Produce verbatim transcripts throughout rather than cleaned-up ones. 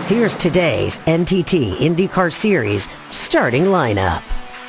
Here's today's N T T IndyCar Series starting lineup.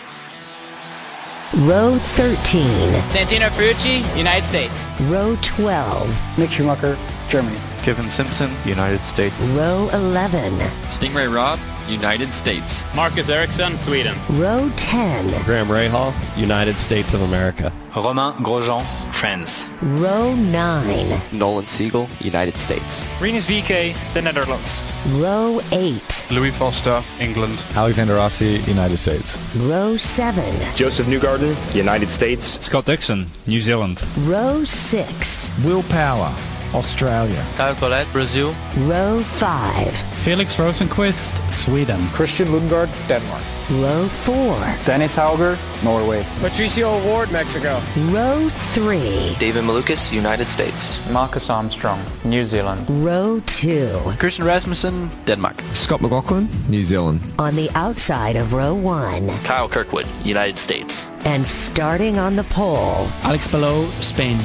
Row thirteen. Santino Ferrucci, United States. Row twelve. Mick Schumacher, Germany. Kevin Simpson, United States. Row eleven. Stingray Robb, United States. Marcus Ericsson, Sweden. Row ten. Graham Rahal, United States of America. Romain Grosjean, France. Row nine. Nolan Siegel, United States. Rinus V K, the Netherlands. Row eight. Louis Foster, England. Alexander Rossi, United States. Row seven. Joseph Newgarden, United States. Scott Dixon, New Zealand. Row six. Will Power, Australia. Kyle Collette, Brazil. Row five. Felix Rosenqvist, Sweden. Christian Lundgaard, Denmark. Row four. Dennis Hauger, Norway. Patricio O'Ward, Mexico. Row three. David Malukas, United States. Marcus Armstrong, New Zealand. Row two. Christian Rasmussen, Denmark. Scott McLaughlin, New Zealand. On the outside of row one. Kyle Kirkwood, United States. And starting on the pole. Alex Palou, Spain.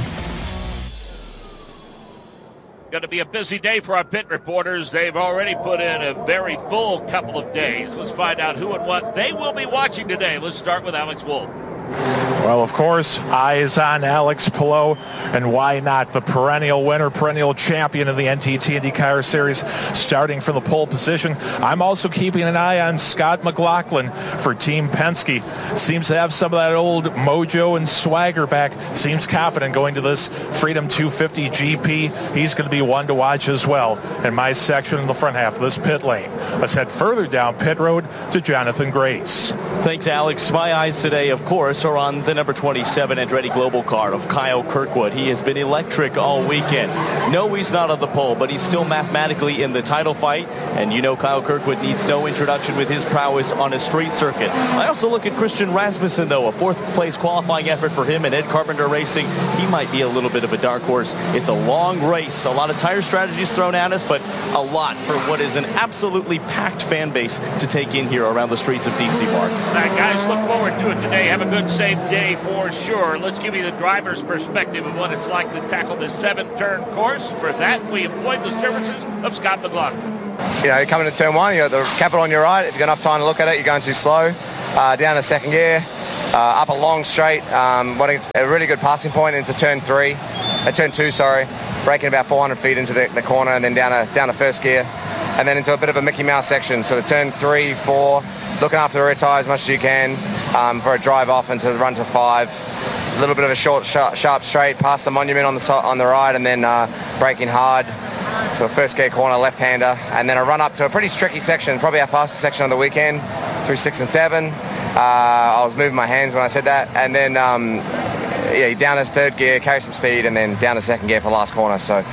Going to be a busy day for our pit reporters. They've already put in a very full couple of days. Let's find out who and what they will be watching today. Let's start with Alex Wolff. Well, of course, eyes on Alex Palou, and why not? The perennial winner, perennial champion of the N T T IndyCar Series, starting from the pole position. I'm also keeping an eye on Scott McLaughlin for Team Penske. Seems to have some of that old mojo and swagger back. Seems confident going to this Freedom two fifty G P. He's going to be one to watch as well in my section in the front half of this pit lane. Let's head further down pit road to Jonathan Grace. Thanks, Alex. My eyes today, of course, are on the number twenty-seven Andretti Global car of Kyle Kirkwood. He has been electric all weekend. No, he's not on the pole, but he's still mathematically in the title fight. And you know Kyle Kirkwood needs no introduction with his prowess on a street circuit. I also look at Christian Rasmussen, though. A fourth place qualifying effort for him and Ed Carpenter Racing. He might be a little bit of a dark horse. It's a long race. A lot of tire strategies thrown at us, but a lot for what is an absolutely packed fan base to take in here around the streets of D C, Mark. All right, guys, look forward to it today. Have a good, safe day for sure. Let's give you the driver's perspective of what it's like to tackle this seven-turn course. For that, we employed the services of Scott McLaughlin. You know, you're coming to turn one, you got the capital on your right. If you've got enough time to look at it, you're going too slow. Uh, down to second gear, uh, up a long straight. Um, wanting a really good passing point into turn three, uh, turn two, sorry. Braking about four hundred feet into the, the corner, and then down to down to first gear, and then into a bit of a Mickey Mouse section. So the turn three, four, looking after the rear tire as much as you can um, for a drive off into the run to five. A little bit of a short, sharp, sharp straight past the monument on the on the right, and then uh, braking hard to a first gear corner left-hander, and then a run up to a pretty tricky section, probably our fastest section on the weekend, through six and seven. Uh, I was moving my hands when I said that, and then um, yeah, down to third gear, carry some speed, and then down to second gear for the last corner. So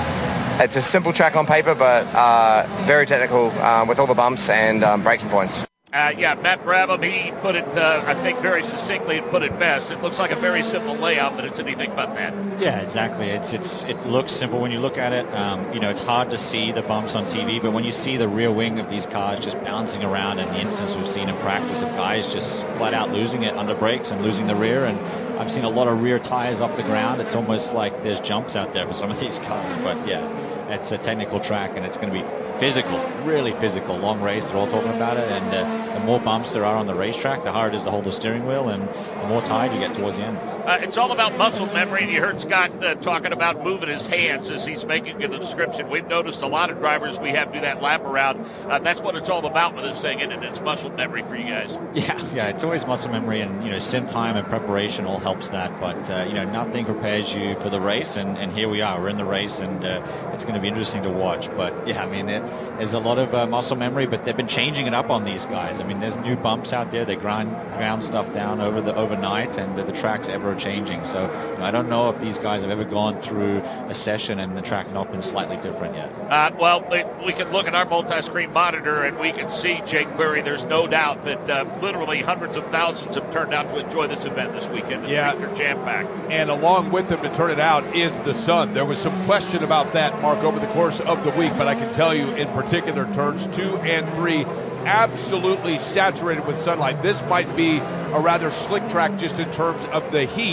it's a simple track on paper, but uh, very technical um, with all the bumps and um, braking points. Uh, yeah, Matt Brabham, he put it, uh, I think, very succinctly and put it best. It looks like a very simple layout, but it's anything but that. Yeah, exactly. It's it's It looks simple when you look at it. Um, you know, it's hard to see the bumps on T V, but when you see the rear wing of these cars just bouncing around, and the instance we've seen in practice of guys just flat out losing it under brakes and losing the rear, and I've seen a lot of rear tires off the ground. It's almost like there's jumps out there for some of these cars, but yeah, it's a technical track, and it's going to be physical, really physical, long race. They're all talking about it, and uh, the more bumps there are on the racetrack, the harder it is to hold the steering wheel, and the more tired you get towards the end. Uh, it's all about muscle memory, and you heard Scott uh, talking about moving his hands as he's making the description. We've noticed a lot of drivers we have do that lap around. Uh, that's what it's all about with this thing, and it's muscle memory for you guys. Yeah, yeah, it's always muscle memory, and you know, sim time and preparation all helps that. But uh, you know, nothing prepares you for the race, and, and here we are. We're in the race, and uh, it's going to be interesting to watch. But yeah, I mean, it, there's a lot of uh, muscle memory, but they've been changing it up on these guys. I mean, there's new bumps out there. They grind ground stuff down over the overnight, and uh, the track's ever changing. So you know, I don't know if these guys have ever gone through a session and the track not been slightly different yet. Uh, well, we, we can look at our multi-screen monitor, and we can see, Jake Query, there's no doubt that uh, literally hundreds of thousands have turned out to enjoy this event this weekend. The yeah. streets are jam-packed. And along with them to turn it out is the sun. There was some question about that, Mark, over the course of the week, but I can tell you in particular turns two and three, absolutely saturated with sunlight. This might be a rather slick track just in terms of the heat.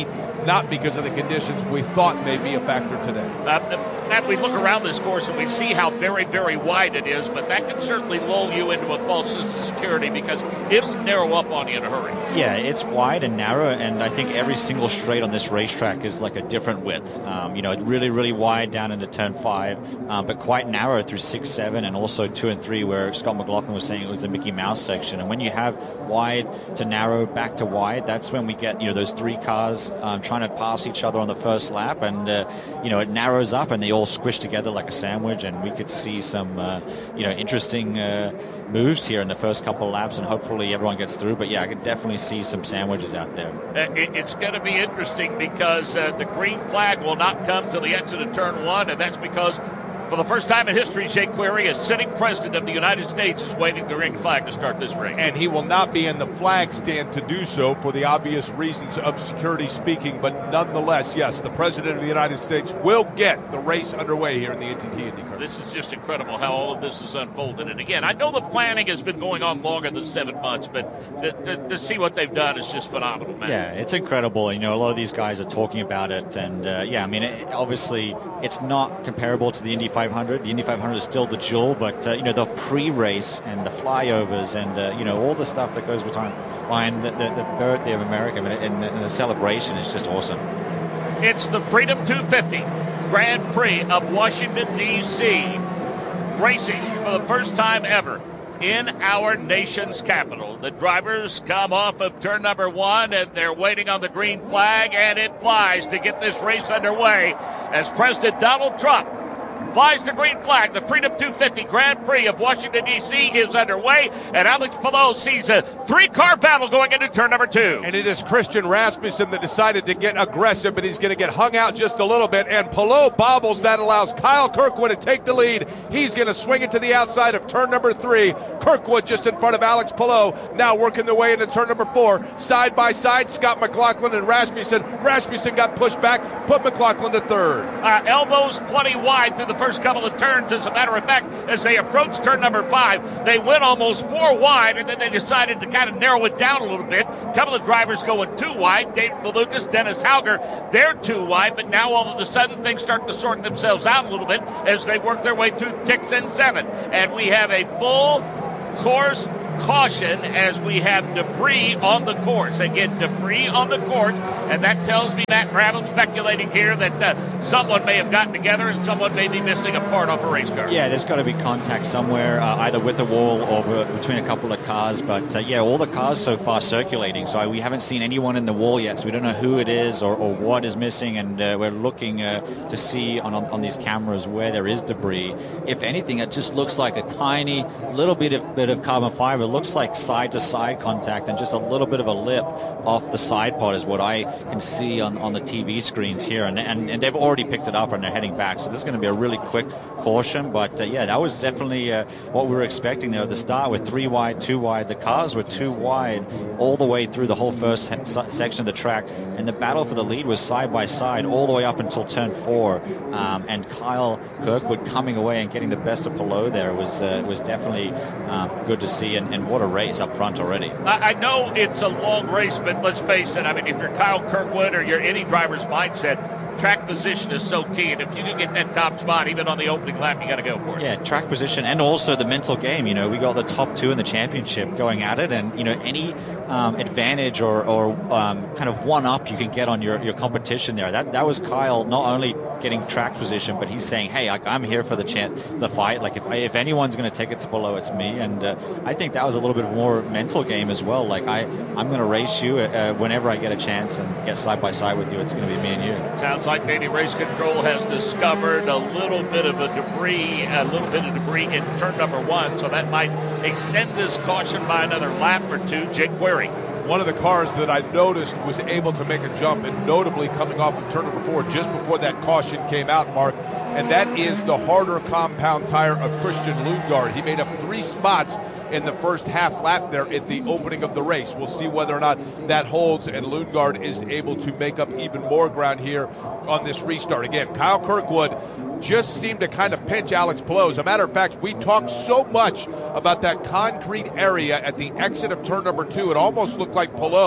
not because of the conditions we thought may be a factor today. Uh, Matt, we look around this course and we see how very, very wide it is, but that can certainly lull you into a false sense of security because it'll narrow up on you in a hurry. Yeah, it's wide and narrow, and I think every single straight on this racetrack is like a different width. Um, you know, it's really, really wide down into turn five, um, but quite narrow through six, seven, and also two and three, where Scott McLaughlin was saying it was the Mickey Mouse section. And when you have wide to narrow, back to wide, that's when we get, you know, those three cars um, trying to pass each other on the first lap, and uh, you know, it narrows up and they all squish together like a sandwich, and we could see some uh, you know, interesting uh, moves here in the first couple of laps, and hopefully everyone gets through. But yeah, I could definitely see some sandwiches out there. Uh, it, it's going to be interesting because uh, the green flag will not come to the exit of turn one, and that's because for the first time in history, Jake Query, as sitting president of the United States, is waving the green flag to start this race. And he will not be in the flag stand to do so for the obvious reasons of security speaking, but nonetheless, yes, the president of the United States will get the race underway here in the N T T IndyCar. This is just incredible how all of this is unfolded. And again, I know the planning has been going on longer than seven months, but to, to, to see what they've done is just phenomenal, man. Yeah, it's incredible. You know, a lot of these guys are talking about it, and uh, yeah, I mean, it, obviously, it's not comparable to the Indy five hundred. The Indy five hundred is still the jewel, but uh, you know, the pre-race and the flyovers and uh, you know, all the stuff that goes behind, behind the, the, the birthday of America and, and, the, and the celebration is just awesome. It's the Freedom two fifty Grand Prix of Washington, D C, racing for the first time ever in our nation's capital. The drivers come off of turn number one, and they're waiting on the green flag, and it flies to get this race underway as President Donald Trump flies the green flag. The Freedom two fifty Grand Prix of Washington, D C is underway, and Alex Palou sees a three-car battle going into turn number two. And it is Christian Rasmussen that decided to get aggressive, but he's going to get hung out just a little bit, and Palou bobbles. That allows Kyle Kirkwood to take the lead. He's going to swing it to the outside of turn number three. Kirkwood just in front of Alex Palou, now working their way into turn number four. Side by side, Scott McLaughlin and Rasmussen. Rasmussen got pushed back, put McLaughlin to third. Uh, elbows plenty wide through the first couple of turns. As a matter of fact, as they approach turn number five, they went almost four wide, and then they decided to kind of narrow it down a little bit. A couple of drivers going too wide. David Malukas, Dennis Hauger, they're too wide, but now all of a sudden things start to sort themselves out a little bit as they work their way through six and seven. And we have a full course caution as we have debris on the course. Again, debris on the course, and that tells me, Matt Gravel speculating here that uh, someone may have gotten together and someone may be missing a part off a race car. Yeah, there's got to be contact somewhere, uh, either with the wall or between a couple of cars. But uh, yeah, all the cars so far circulating, so I, we haven't seen anyone in the wall yet, so we don't know who it is or, or what is missing, and uh, we're looking uh, to see on, on, on these cameras where there is debris. If anything, it just looks like a tiny little bit of, bit of carbon fiber. It looks like side-to-side contact, and just a little bit of a lip off the side pod is what I can see on, on the T V screens here, and, and and they've already picked it up and they're heading back, so this is going to be a really quick caution. But uh, yeah, that was definitely uh, what we were expecting there at the start, with three wide, two wide. The cars were two wide all the way through the whole first he- section of the track, and the battle for the lead was side by side all the way up until turn four, um, and Kyle Kirkwood coming away and getting the best of Palou there was uh, was definitely um, good to see, and, and what a race up front already. I, I know it's a long race, but let's face it, I mean, if you're Kyle Kirkwood or you're any driver's mindset, track position is so key, and if you can get that top spot even on the opening lap, you got to go for it. Yeah, track position and also the mental game. You know, we got the top two in the championship going at it, and you know, any um, advantage or, or um, kind of one up you can get on your, your competition there. That that was Kyle not only getting track position, but he's saying, hey, like, I'm here for the chance, the fight. Like, if if anyone's going to take it to Palou, it's me. And uh, I think that was a little bit more mental game as well. Like, I I'm going to race you uh, whenever I get a chance and get side by side with you. It's going to be me and you. Sounds like maybe Race Control has discovered a little bit of a debris, a little bit of debris in turn number one, so that might extend this caution by another lap or two. Jake Query. One of the cars that I noticed was able to make a jump, and notably coming off of turn number four just before that caution came out, Mark, and that is the harder compound tire of Christian Lundgaard. He made up three spots in the first half lap there at the opening of the race. We'll see whether or not that holds, and Lundgaard is able to make up even more ground here on this restart. Again, Kyle Kirkwood just seemed to kind of pinch Alex Palou. As a matter of fact, we talked so much about that concrete area at the exit of turn number two. It almost looked like Palou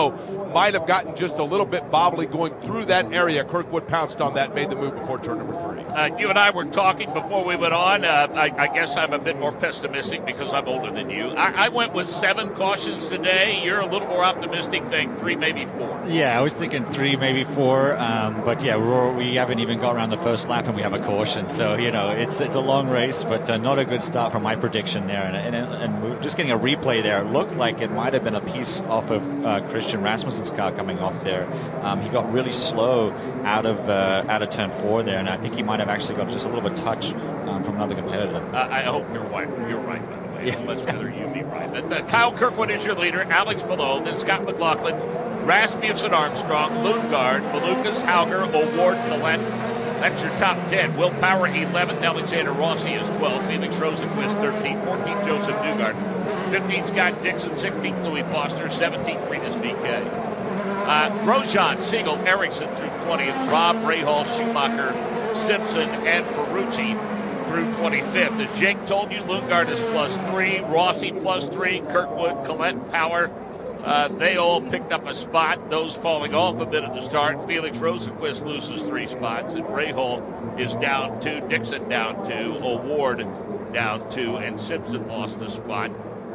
might have gotten just a little bit bobbly going through that area. Kirkwood pounced on that, made the move before turn number three. Uh, you and I were talking before we went on. Uh, I, I guess I'm a bit more pessimistic because I'm older than you. I, I went with seven cautions today. You're a little more optimistic, than three, maybe four. Yeah, I was thinking three, maybe four. Um, but yeah, we're, we haven't even got around the first lap and we have a caution. So, you know, it's it's a long race, but uh, not a good start for my prediction there. And, and, and we're just getting a replay there. It looked like it might have been a piece off of uh, Christian Rasmussen's car coming off there. Um, he got really slow out of uh, out of turn four there, and I think he might have actually got just a little bit of touch um, from another competitor. Uh, I hope you're right. You're right, by the way. Yeah. I'd much rather you be right. But, uh, Kyle Kirkwood is your leader, Alex Palou, then Scott McLaughlin, Rasmussen Armstrong, Lundgaard, Malukas, Hauger, O'Ward, Collette. That's your top ten. Will Power, eleventh. Alexander Rossi is twelfth. Felix Rosenqvist, thirteenth. fourteenth, Joseph Newgarden. fifteenth, Scott Dixon. sixteenth, Louis Foster. seventeenth, Rinus V K. Uh, Grosjean, Siegel, Ericsson through twentieth. Rob, Rahal, Schumacher, Simpson, and Ferrucci through twenty-fifth. As Jake told you, Lundgaard is plus three. Rossi plus three. Kirkwood, Collette, Power. Uh, they all picked up a spot. Those falling off a bit at the start. Felix Rosenqvist loses three spots, and Rahal is down two. Dixon down two. O'Ward down two, and Simpson lost a spot.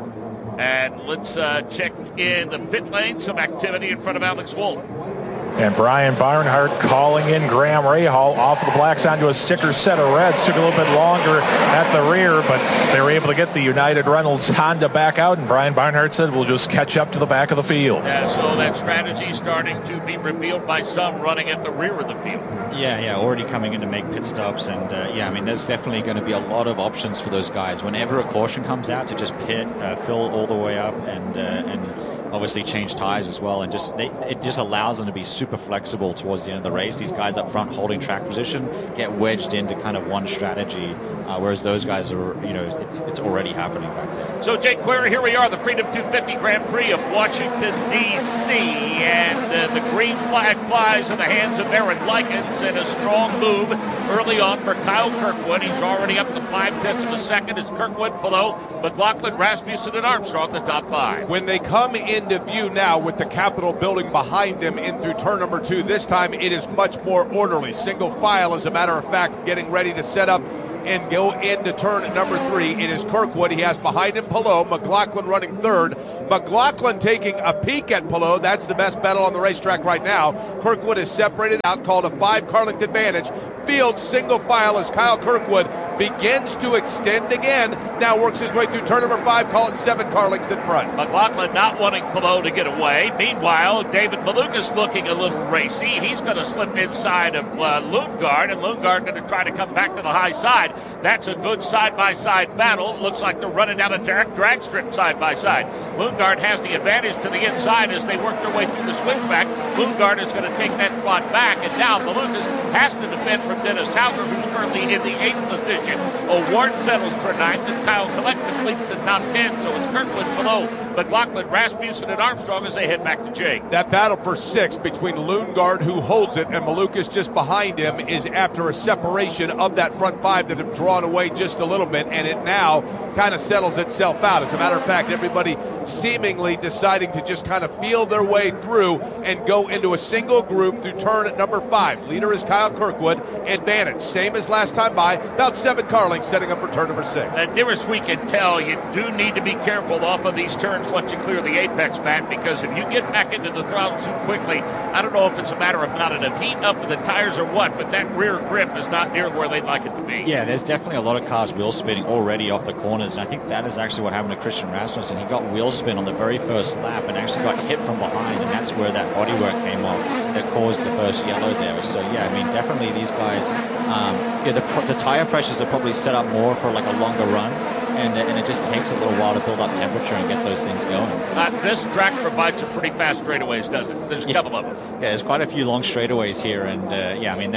And let's uh, check in the pit lane. Some activity in front of Alex Wolff. And Brian Barnhart calling in Graham Rahal off of the blacks onto a sticker set of reds. Took a little bit longer at the rear, but they were able to get the United Reynolds Honda back out, and Brian Barnhart said we'll just catch up to the back of the field. Yeah, so that strategy starting to be revealed by some running at the rear of the field. Yeah, yeah, already coming in to make pit stops, and uh, yeah, I mean, there's definitely going to be a lot of options for those guys. Whenever a caution comes out, to just pit, uh, fill all the way up, and uh, and obviously change tires as well, and just they, it just allows them to be super flexible towards the end of the race. These guys up front holding track position get wedged into kind of one strategy, uh, whereas those guys are, you know, it's it's already happening back there. So Jake Query, here we are, the Freedom two fifty Grand Prix of Washington, D C, and uh, the green flag flies in the hands of Aaron Likens, and a strong move early on for Kyle Kirkwood. He's already up to five tenths of a second as Kirkwood below McLaughlin, Rasmussen, and Armstrong, the top five. When they come into view now with the Capitol building behind them in through turn number two, this time it is much more orderly. Single file, as a matter of fact, getting ready to set up and go into turn number three. It is Kirkwood. He has behind him Palou. McLaughlin running third. McLaughlin taking a peek at Palou. That's the best battle on the racetrack right now. Kirkwood is separated out, called a five car length advantage. Field single file as Kyle Kirkwood begins to extend again. Now works his way through turn number five, call it seven car lengths in front. McLaughlin not wanting Palou to get away. Meanwhile, David Malukas looking a little racy. He's going to slip inside of uh, Lundgaard, and Lundgaard going to try to come back to the high side. That's a good side-by-side battle. It looks like they're running down a drag, drag strip side-by-side. Lundgaard has the advantage to the inside as they work their way through the switchback. Lundgaard is going to take that spot back, and now Malukas has to defend from Dennis Hauger, who's currently in the eighth position. O'Ward settles for ninth, and Kyle Collette completes the top ten, so it's Kirkwood below McLaughlin, Rasmussen, and Armstrong as they head back to Jake. That battle for sixth between Lundgaard, who holds it, and Malukas just behind him is after a separation of that front five that have drawn away just a little bit, and it now kind of settles itself out. As a matter of fact, everybody seemingly deciding to just kind of feel their way through and go into a single group through turn at number five. Leader is Kyle Kirkwood. Advantage, same as last time by, about seven car lengths setting up for turn number six. And nearest we can tell, you do need to be careful off of these turns once you clear the apex, Matt, because if you get back into the throttle too quickly, I don't know if it's a matter of not enough heat up in the tires or what, but that rear grip is not near where they'd like it to be. Yeah, there's definitely a lot of cars wheel spinning already off the corners, and I think that is actually what happened to Christian Rasmussen. He got wheel spin on the very first lap and actually got hit from behind, and that's where that bodywork came off that caused the first yellow there. So yeah, I mean, definitely these guys, um, yeah, the, the tire pressures are probably set up more for like a longer run, and, and it just takes a little while to build up temperature and get those things going. Uh, this track provides some pretty fast straightaways, doesn't it? There's a yeah. couple of them. Yeah, there's quite a few long straightaways here, and uh, yeah, I mean, that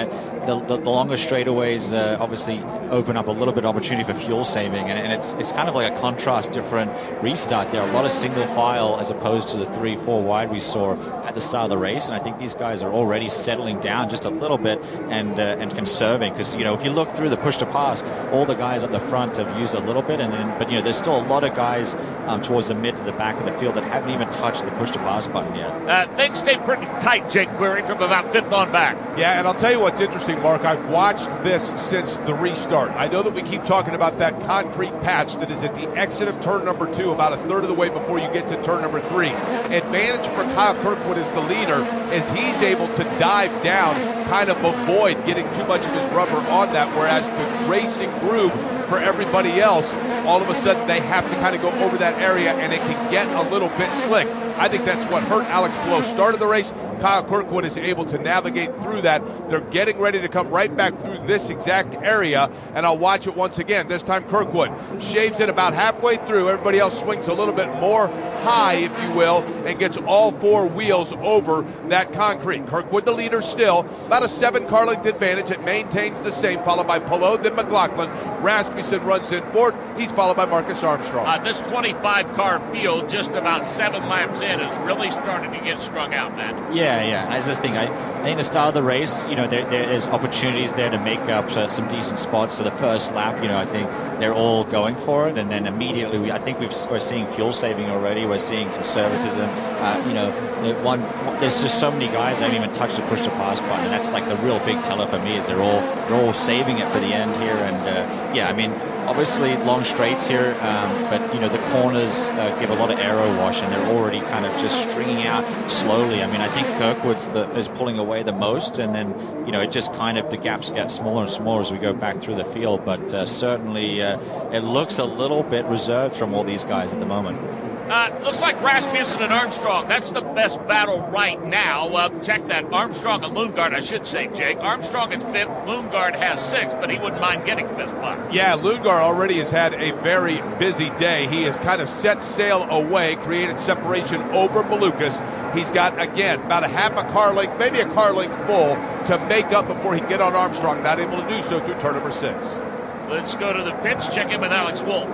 the, the, the longer straightaways uh, obviously open up a little bit of opportunity for fuel saving, and, and it's it's kind of like a contrast different restart there. A lot of single file as opposed to the three, four wide we saw at the start of the race, and I think these guys are already settling down just a little bit and uh, and conserving, because you know if you look through the push to pass, all the guys at the front have used a little bit, and then but you know there's still a lot of guys um, towards the mid to the back of the field that haven't even touched the push to pass button yet. Uh, things stay pretty tight, Jake Query, from about fifth on back. Yeah, and I'll tell you what's interesting, Mark. I've watched this since the restart. I know that we keep talking about that concrete patch that is at the exit of turn number two, about a third of the way before you get to turn number three. Advantage for Kyle Kirkwood as the leader is he's able to dive down, kind of avoid getting too much of his rubber on that, whereas the racing group for everybody else, all of a sudden they have to kind of go over that area and it can get a little bit slick. I think that's what hurt Alex Palou. Started the race, Kyle Kirkwood is able to navigate through that. They're getting ready to come right back through this exact area, and I'll watch it once again. This time Kirkwood shaves it about halfway through. Everybody else swings a little bit more high, if you will, and gets all four wheels over that concrete. Kirkwood the leader still, about a seven car length advantage. It maintains the same, followed by Palou, then McLaughlin. Rasmussen runs in fourth. He's followed by Marcus Armstrong. Uh, this twenty-five car field, just about seven laps in, is really starting to get strung out, man. Yeah, yeah. As this thing, I, I think the start of the race, you know, there, there's opportunities there to make up uh, some decent spots. So the first lap, you know, I think they're all going for it, and then immediately, we, I think we've, we're seeing fuel saving already. We're seeing conservatism. Uh, you know, the one there's just so many guys that haven't even touched the push to pass button, and that's like the real big teller for me. Is they're all they're all saving it for the end here, and uh, yeah, I mean. Obviously long straights here, um, but you know the corners uh, give a lot of aero wash, and they're already kind of just stringing out slowly. I mean, I think Kirkwood's the, is pulling away the most, and then you know it just kind of the gaps get smaller and smaller as we go back through the field. But uh, certainly uh, it looks a little bit reserved from all these guys at the moment. Uh, looks like Rasmussen and Armstrong. That's the best battle right now. Uh, check that. Armstrong and Lundgaard, I should say, Jake. Armstrong is fifth. Lundgaard has sixth, but he wouldn't mind getting fifth spot. Yeah, Lundgaard already has had a very busy day. He has kind of set sail away, created separation over Malukas. He's got, again, about a half a car length, maybe a car length full to make up before he can get on Armstrong. Not able to do so through turn number six. Let's go to the pitch. Check in with Alex Wolf.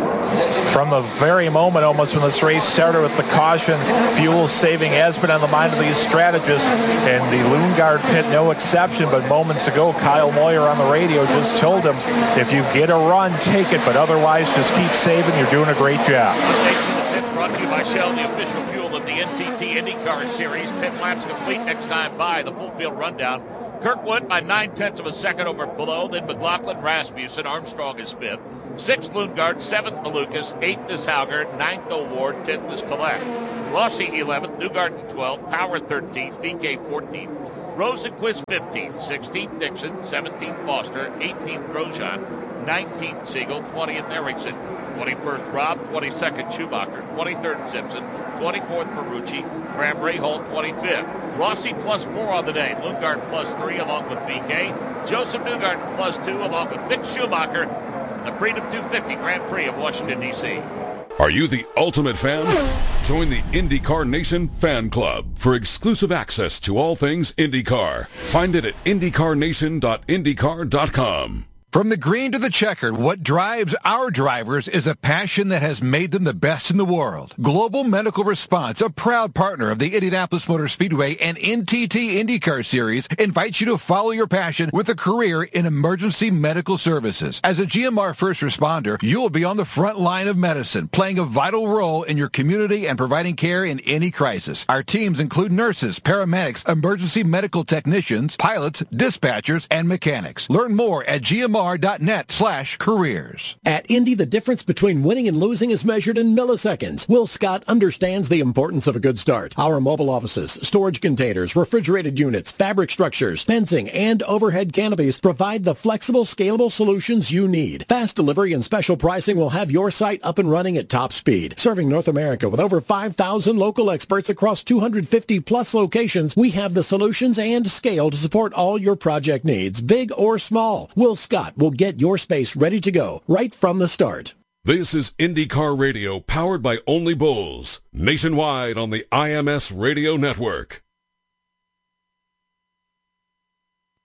From the very moment almost when this race started with the caution, fuel saving has been on the mind of these strategists, and the Lundgaard pit no exception. But moments ago, Kyle Moyer on the radio just told him, if you get a run, take it, but otherwise just keep saving. You're doing a great job. Brought to you by Shell, the official fuel of the N T T IndyCar Series. Ten laps complete next time by. The full field rundown. Kirkwood by nine-tenths of a second over Palou, then McLaughlin, Rasmussen. Armstrong is fifth. Sixth, Lundgaard. Seventh, Malukas. Eighth is Hauger. Ninth, O'Ward. Tenth is Collette. Rossi, eleventh. Newgarden, twelfth. Power, thirteenth. B K, fourteenth. Rosenquist, fifteenth. sixteenth, Dixon. seventeenth, Foster. eighteenth, Grosjean. nineteenth, Siegel. twentieth, Ericsson. twenty-first, Robb. twenty-second, Schumacher. twenty-third, Simpson. twenty-fourth, Ferrucci. Graham Rahal, twenty-fifth. Rossi plus four on the day. Lundgaard plus three along with B K. Joseph Newgarden plus two along with Mick Schumacher. The Freedom two fifty Grand Prix of Washington, D C Are you the ultimate fan? Join the IndyCar Nation Fan Club for exclusive access to all things IndyCar. Find it at indycar nation dot indycar dot com. From the green to the checkered, what drives our drivers is a passion that has made them the best in the world. Global Medical Response, a proud partner of the Indianapolis Motor Speedway and N T T IndyCar Series, invites you to follow your passion with a career in emergency medical services. As a G M R first responder, you will be on the front line of medicine, playing a vital role in your community and providing care in any crisis. Our teams include nurses, paramedics, emergency medical technicians, pilots, dispatchers, and mechanics. Learn more at G M R dot net slash careers. At Indy, the difference between winning and losing is measured in milliseconds. Will Scott understands the importance of a good start. Our mobile offices, storage containers, refrigerated units, fabric structures, fencing, and overhead canopies provide the flexible, scalable solutions you need. Fast delivery and special pricing will have your site up and running at top speed. Serving North America with over five thousand local experts across two hundred fifty plus locations, we have the solutions and scale to support all your project needs, big or small. Will Scott will get your space ready to go right from the start. This is IndyCar Radio, powered by Only Bulls, nationwide on the I M S Radio Network.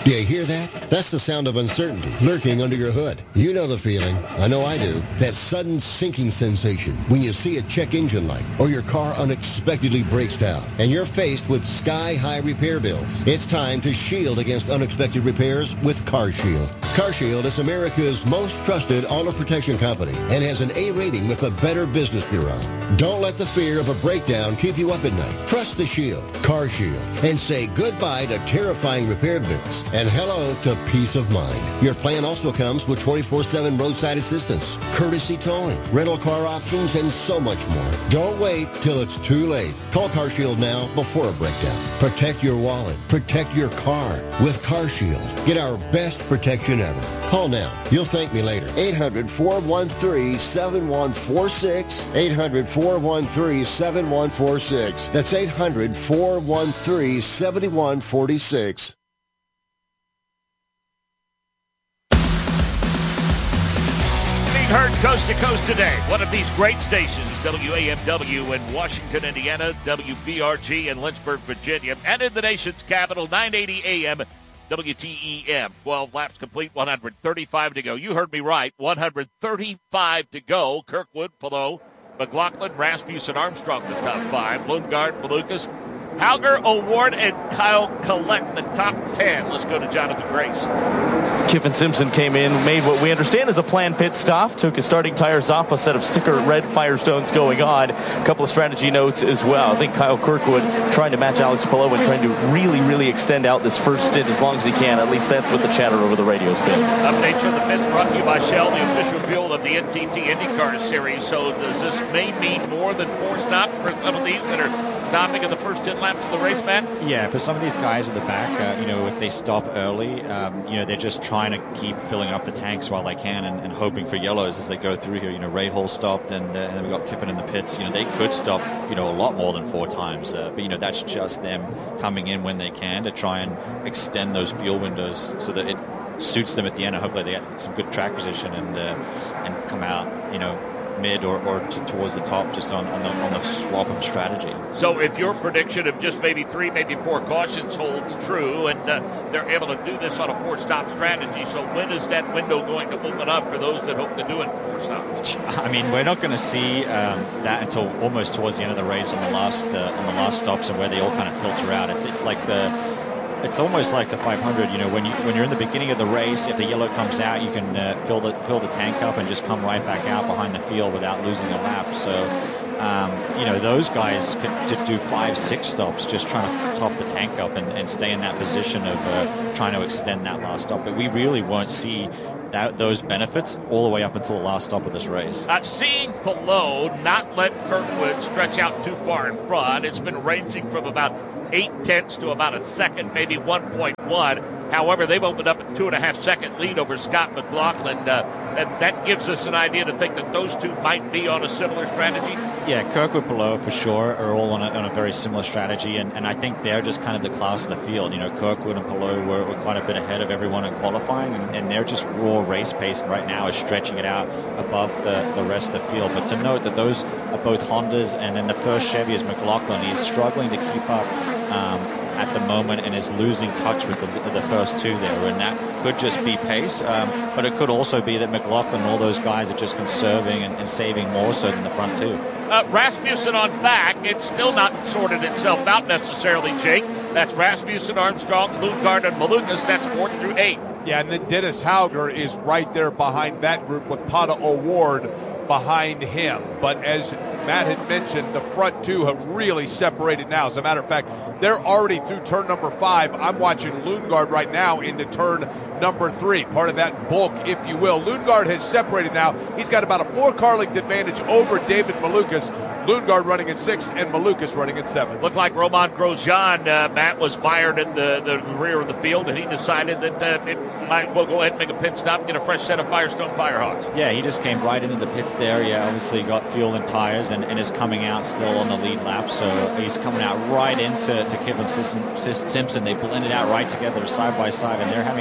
Do you hear that? That's the sound of uncertainty lurking under your hood. You know the feeling. I know I do. That sudden sinking sensation when you see a check engine light or your car unexpectedly breaks down and you're faced with sky-high repair bills. It's time to shield against unexpected repairs with CarShield. CarShield is America's most trusted auto protection company and has an A rating with the Better Business Bureau. Don't let the fear of a breakdown keep you up at night. Trust the Shield, CarShield, and say goodbye to terrifying repair bills and hello to peace of mind. Your plan also comes with twenty-four seven roadside assistance, courtesy towing, rental car options, and so much more. Don't wait till it's too late. Call CarShield now before a breakdown. Protect your wallet. Protect your car with CarShield. Get our best protection ever. Call now. You'll thank me later. eight hundred, four one three, seven one four six. eight hundred, four one three, seven one four six. That's eight hundred, four one three, seven one four six. Heard coast to coast today. One of these great stations, W A M W in Washington, Indiana, W B R G in Lynchburg, Virginia, and in the nation's capital, nine eighty A M W T E M. twelve laps complete, one hundred thirty-five to go. You heard me right, one hundred thirty-five to go. Kirkwood, Palou, McLaughlin, Rasmussen, Armstrong, the top five. Lundgaard, Malukas, Hauger, O'Ward, and Kyle Collette, the top ten. Let's go to Jonathan Grace. Kyffin Simpson came in, made what we understand is a planned pit stop, took his starting tires off, a set of sticker red Firestones going on, a couple of strategy notes as well. I think Kyle Kirkwood trying to match Alex Palou and trying to really, really extend out this first stint as long as he can. At least that's what the chatter over the radio's been. Updates from the pits brought to you by Shell, the official fuel of the N T T IndyCar Series. So does this may mean more than four stops for some of these that are stopping in the first ten laps of the race, Matt? Yeah, for some of these guys at the back, uh, you know, if they stop early, um, you know, they're just trying to keep filling up the tanks while they can and, and hoping for yellows as they go through here. You know, Ray Hall stopped, and, uh, and we got Kippen in the pits. You know, they could stop, you know, a lot more than four times. Uh, but, you know, that's just them coming in when they can to try and extend those fuel windows so that it suits them at the end. And hopefully they get some good track position and uh, and come out, you know, mid or, or t- towards the top just on, on, the, on the swap of strategy. So if your prediction of just maybe three, maybe four cautions holds true, and uh, they're able to do this on a four-stop strategy, so when is that window going to open up for those that hope to do it four stops? I mean, we're not going to see um, that until almost towards the end of the race on the last uh, on the last stops and where they all kind of filter out. It's it's like the It's almost like the five hundred, you know, when, you, when you're in the beginning of the race, if the yellow comes out, you can uh, fill the fill the tank up and just come right back out behind the field without losing a lap. So, um, you know, those guys could to do five, six stops just trying to top the tank up and, and stay in that position of uh, trying to extend that last stop. But we really won't see that, those benefits all the way up until the last stop of this race. Uh, seeing Palou not let Kirkwood stretch out too far in front, it's been ranging from about eight tenths to about a second, maybe one point one. However, they've opened up a two and a half second lead over Scott McLaughlin. Uh, and that gives us an idea to think that those two might be on a similar strategy. Yeah, Kirkwood, Palou for sure are all on a, on a very similar strategy, and, and I think they're just kind of the class of the field. You know, Kirkwood and Palou were, were quite a bit ahead of everyone in qualifying, and, and they're just raw race pace, and right now is stretching it out above the, the rest of the field. But to note that those are both Hondas, and then the first Chevy is McLaughlin. He's struggling to keep up um, at the moment and is losing touch with the, the first two there, and that could just be pace, um, but it could also be that McLaughlin and all those guys are just conserving and, and saving more so than the front two. Uh, Rasmussen on back, it's still not sorted itself out necessarily, Jake. That's Rasmussen, Armstrong, Lundgaard, and Malukas. That's fourth through eight. Yeah, and then Dennis Hauger is right there behind that group with Pato O'Ward behind him. But as Matt had mentioned, the front two have really separated now. As a matter of fact, they're already through turn number five. I'm watching Lundgaard right now into turn number three, part of that bulk, if you will. Lundgaard has separated now. He's got about a four-car length advantage over David Malukas. Lundgaard running in six and Malukas running in seven. Looked like Romain Grosjean, uh, Matt, was mired in the, the rear of the field, and he decided that uh, it might well go ahead and make a pit stop, get a fresh set of Firestone Firehawks. Yeah, he just came right into the pits there. Yeah, obviously got fuel and tires and, and is coming out still on the lead lap. So he's coming out right into to Kyffin Simpson. They blended out right together side by side, and they're having their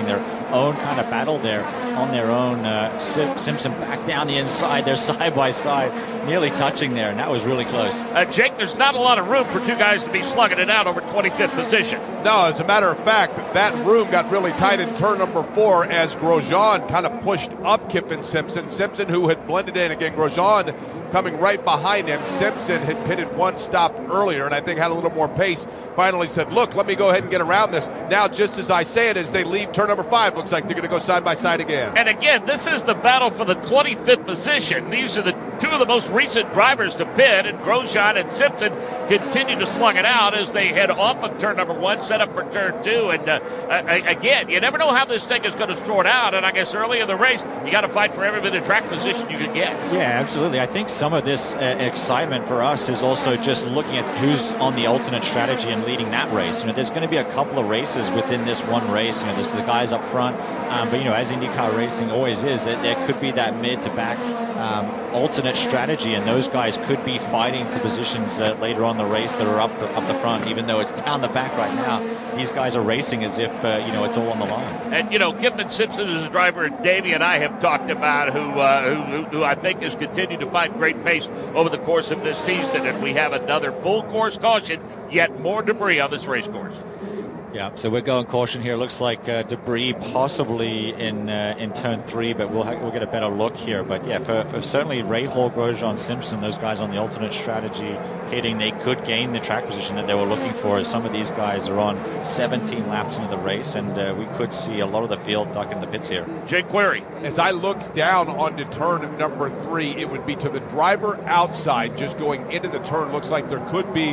own kind of battle there on their own. Uh, Sim- Simpson back down the inside. They're side by side, nearly touching there, and that was really close. Uh, Jake, there's not a lot of room for two guys to be slugging it out over twenty-fifth position. No, as a matter of fact, that room got really tight in turn number four as Grosjean kind of pushed up Kyffin Simpson. Simpson, who had blended in again, Grosjean coming right behind him. Simpson had pitted one stop earlier and I think had a little more pace. Finally said, look, let me go ahead and get around this. Now, just as I say it, as they leave turn number five, looks like they're going to go side by side again. And again, this is the battle for the twenty-fifth position. These are the two of the most recent drivers to pit, and Grosjean and Simpson continue to slug it out as they head off of turn number one, set up for turn two. And uh, again, you never know how this thing is going to sort out. And I guess early in the race, you got to fight for every bit of track position you can get. Yeah, absolutely. I think some of this uh, excitement for us is also just looking at who's on the alternate strategy and leading that race. You know, there's going to be a couple of races within this one race. You know, there's the guys up front. Um, but, you know, as IndyCar racing always is, it, there could be that mid to back um, alternate strategy, and those guys could be fighting for positions uh, later on the race that are up the, up the front, even though it's down the back right now. These guys are racing as if, uh, you know, it's all on the line. And, you know, Kyffin Simpson is a driver Davey and I have talked about who, uh, who, who I think has continued to find great pace over the course of this season, and we have another full course caution, yet more debris on this race course. Yeah, so we're going caution here. Looks like uh, debris possibly in uh, in turn three, but we'll ha- we'll get a better look here. But yeah, for, for certainly Rahal, Grosjean, Simpson, those guys on the alternate strategy hitting, they could gain the track position that they were looking for. As some of these guys are on seventeen laps into the race, and uh, we could see a lot of the field duck in the pits here. Jake Query. As I look down onto turn number three, it would be to the driver outside, just going into the turn. Looks like there could be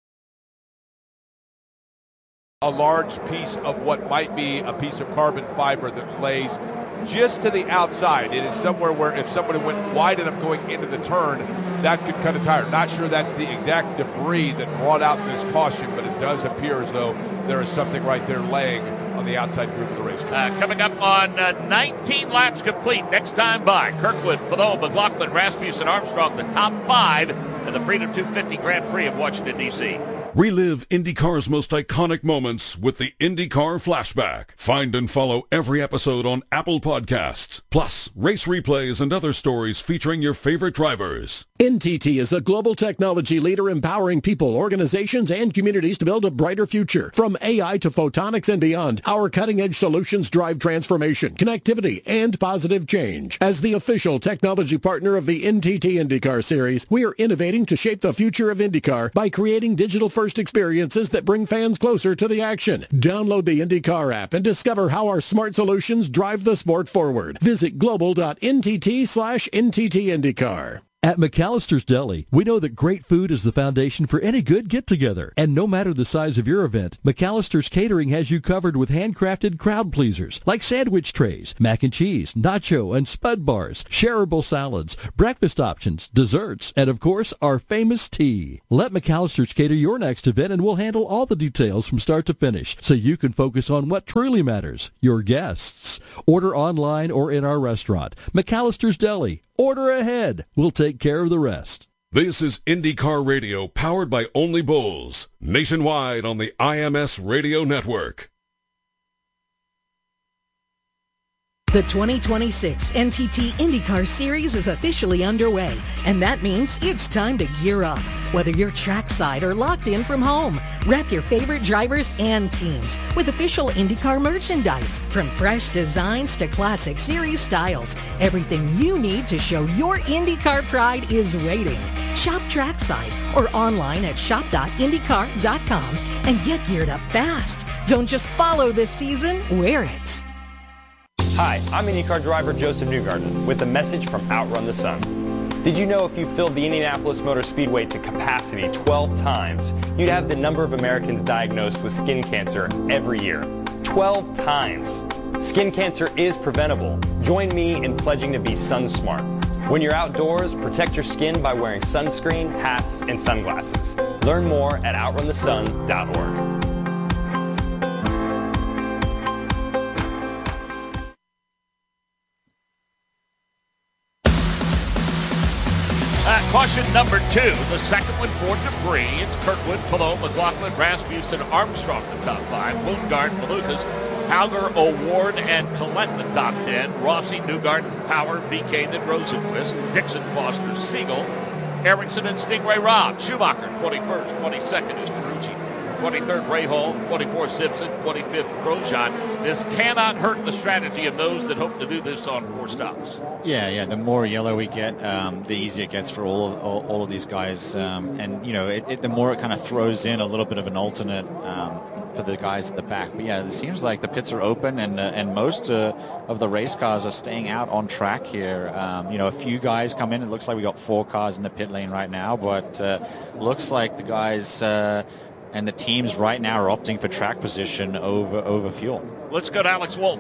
a large piece of what might be a piece of carbon fiber that lays just to the outside. It is somewhere where if somebody went wide enough going into the turn, that could cut a tire. Not sure that's the exact debris that brought out this caution, but it does appear as though there is something right there laying on the outside group of the race. Uh, coming up on uh, nineteen laps complete. Next time by, Kirkwood, Palou, McLaughlin, Rasmussen, Armstrong, the top five in the Freedom two fifty Grand Prix of Washington, D C Relive IndyCar's most iconic moments with the IndyCar Flashback. Find and follow every episode on Apple Podcasts. Plus, race replays and other stories featuring your favorite drivers. N T T is a global technology leader empowering people, organizations, and communities to build a brighter future. From A I to photonics and beyond, our cutting-edge solutions drive transformation, connectivity, and positive change. As the official technology partner of the N T T IndyCar Series, we are innovating to shape the future of IndyCar by creating digital first experiences that bring fans closer to the action. Download the IndyCar app and discover how our smart solutions drive the sport forward. Visit global.ntt slash NTTIndyCar. At McAllister's Deli, we know that great food is the foundation for any good get-together. And no matter the size of your event, McAllister's Catering has you covered with handcrafted crowd pleasers like sandwich trays, mac and cheese, nacho and spud bars, shareable salads, breakfast options, desserts, and of course, our famous tea. Let McAllister's cater your next event and we'll handle all the details from start to finish so you can focus on what truly matters, your guests. Order online or in our restaurant. McAllister's Deli. Order ahead. We'll take care of the rest. This is IndyCar Radio, powered by Only Bulls, nationwide on the I M S Radio Network. The twenty twenty-six N T T IndyCar Series is officially underway, and that means it's time to gear up. Whether you're trackside or locked in from home, rep your favorite drivers and teams with official IndyCar merchandise. From fresh designs to classic series styles, everything you need to show your IndyCar pride is waiting. Shop trackside or online at shop dot indycar dot com and get geared up fast. Don't just follow this season, wear it. Hi, I'm IndyCar driver Joseph Newgarden with a message from Outrun the Sun. Did you know if you filled the Indianapolis Motor Speedway to capacity twelve times, you'd have the number of Americans diagnosed with skin cancer every year? twelve times. Skin cancer is preventable. Join me in pledging to be sun smart. When you're outdoors, protect your skin by wearing sunscreen, hats, and sunglasses. Learn more at outrun the sun dot org. Uh, caution number two, the second one for debris. It's Kirkwood, Palou, McLaughlin, Rasmussen, Armstrong, the top five. Lundgaard, Malukas, Hauger, O'Ward, and Collette in the top ten. Rossi, Newgarden, Power, V K, then Rosenquist, Dixon, Foster, Siegel, Erickson, and Stingray Robb. Schumacher, twenty-first. twenty-second is Ferrucci. twenty-third, Rahal. twenty-fourth, Simpson. twenty-fifth, Grosjean. This cannot hurt the strategy of those that hope to do this on four stops. Yeah, yeah. The more yellow we get, um, the easier it gets for all all, all of these guys. Um, and, you know, it, it, the more it kind of throws in a little bit of an alternate um, for the guys at the back. But, yeah, it seems like the pits are open, and uh, and most uh, of the race cars are staying out on track here. Um, you know, a few guys come in. It looks like we got four cars in the pit lane right now, but uh, looks like the guys uh, and the teams right now are opting for track position over over fuel. Let's go to Alex Wolff.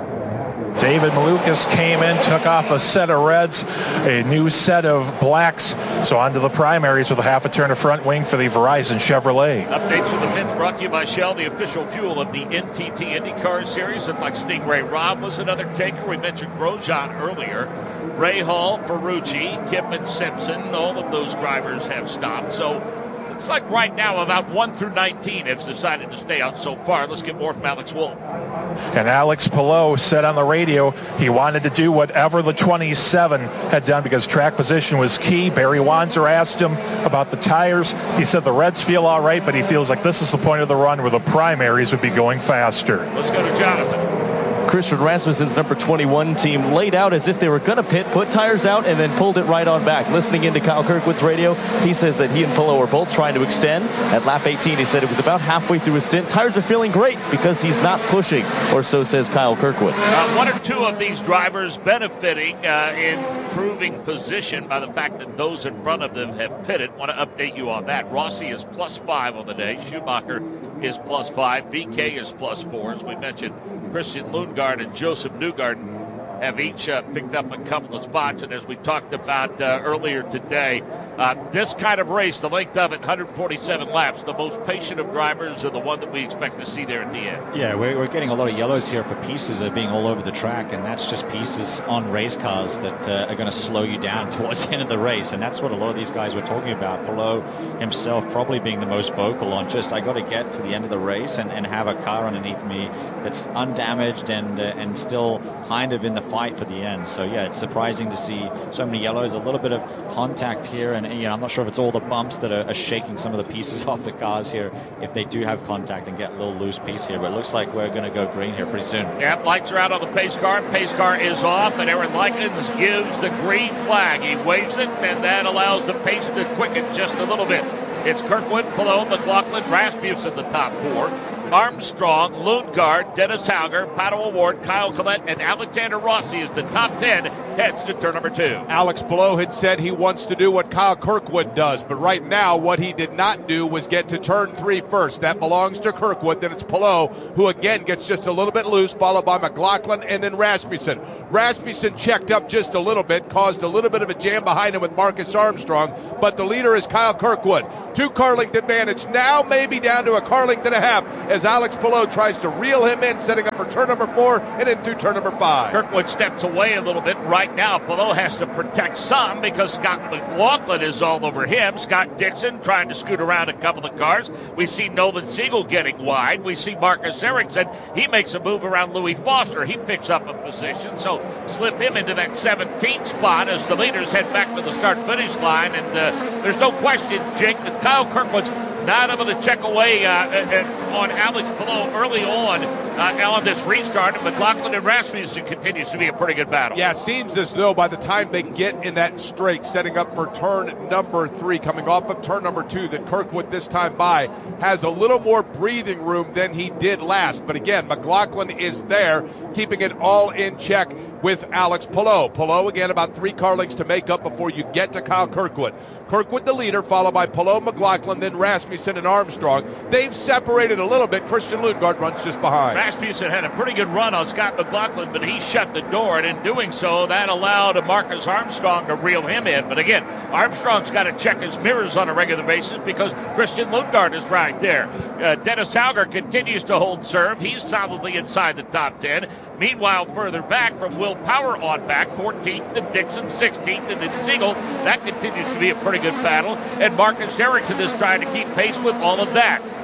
David Malukas came in, took off a set of reds, a new set of blacks. So on to the primaries with a half a turn of front wing for the Verizon Chevrolet. Updates from the pits brought to you by Shell, the official fuel of the N T T IndyCar Series. Looked like Stingray Robb was another taker. We mentioned Grosjean earlier. Rahal, Ferrucci, Kipman, Simpson, all of those drivers have stopped. So looks like right now about one through nineteen have decided to stay out so far. Let's get more from Alex Wolff. And Alex Palou said on the radio he wanted to do whatever the twenty-seven had done because track position was key. Barry Wanzer asked him about the tires. He said the Reds feel all right, but he feels like this is the point of the run where the primaries would be going faster. Let's go to Jonathan. Christian Rasmussen's number twenty-one team laid out as if they were going to pit, put tires out, and then pulled it right on back. Listening into Kyle Kirkwood's radio, he says that he and Palou are both trying to extend. At lap eighteen, he said it was about halfway through his stint. Tires are feeling great because he's not pushing, or so says Kyle Kirkwood. Uh, one or two of these drivers benefiting uh, in improving position by the fact that those in front of them have pitted. Want to update you on that. Rossi is plus five on the day. Schumacher is plus five. V K is plus four. As we mentioned, Christian Lundgaard and Joseph Newgarden have each uh, picked up a couple of spots. And as we talked about uh, earlier today, uh, this kind of race, the length of it, one hundred forty-seven laps, the most patient of drivers are the one that we expect to see there at the end. Yeah, we're, we're getting a lot of yellows here for pieces of being all over the track, and that's just pieces on race cars that uh, are going to slow you down towards the end of the race, and that's what a lot of these guys were talking about. Palou himself probably being the most vocal on just, I got to get to the end of the race and, and have a car underneath me that's undamaged and uh, and still kind of in the fight for the end. So yeah, it's surprising to see so many yellows, a little bit of contact here, and you know, I'm not sure if it's all the bumps that are, are shaking some of the pieces off the cars here, if they do have contact and get a little loose piece here, but it looks like we're going to go green here pretty soon. Yeah, lights are out on the pace car. Pace car is off, and Aaron Likens gives the green flag. He waves it, and that allows the pace to quicken just a little bit. It's Kirkwood, Palou, McLaughlin, Rasmussen the top four. Armstrong, Lundgaard, Dennis Hauger, Pato O'Ward, Kyle Collette, and Alexander Rossi is the top ten, heads to turn number two. Alex Palou had said he wants to do what Kyle Kirkwood does, but right now what he did not do was get to turn three first. That belongs to Kirkwood. Then it's Palou, who again gets just a little bit loose, followed by McLaughlin and then Rasmussen. Rasmussen checked up just a little bit, caused a little bit of a jam behind him with Marcus Armstrong, but the leader is Kyle Kirkwood. Two car length advantage, now maybe down to a car length and a half as Alex Palou tries to reel him in, setting up for turn number four and into turn number five. Kirkwood steps away a little bit. Right now, Palou has to protect some because Scott McLaughlin is all over him. Scott Dixon trying to scoot around a couple of cars. We see Nolan Siegel getting wide. We see Marcus Ericsson. He makes a move around Louis Foster. He picks up a position, so slip him into that seventeenth spot as the leaders head back to the start-finish line. And uh, there's no question, Jake, that Kyle Kirkwood's not able to check away uh, uh, on Alex Palou early on uh, on this restart. And McLaughlin and Rasmussen continues to be a pretty good battle. Yeah, seems as though by the time they get in that straight, setting up for turn number three, coming off of turn number two, that Kirkwood this time by has a little more breathing room than he did last. But again, McLaughlin is there, keeping it all in check with Alex Palou. Palou, again, about three car lengths to make up before you get to Kyle Kirkwood. Kirkwood the leader, followed by Palou, McLaughlin, then Rasmussen and Armstrong. They've separated a little bit. Christian Lundgaard runs just behind. Rasmussen had a pretty good run on Scott McLaughlin, but he shut the door, and in doing so, that allowed Marcus Armstrong to reel him in. But again, Armstrong's got to check his mirrors on a regular basis because Christian Lundgaard is right there. Uh, Dennis Hauger continues to hold serve. He's solidly inside the top ten. Meanwhile, further back from Will Power on back, fourteenth to Dixon, sixteenth, and then Siegel. That continues to be a pretty good battle. And Marcus Ericsson is trying to keep pace with all of that.